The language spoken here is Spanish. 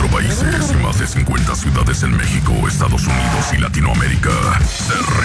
países y más de 50 ciudades en México, Estados Unidos y Latinoamérica. Se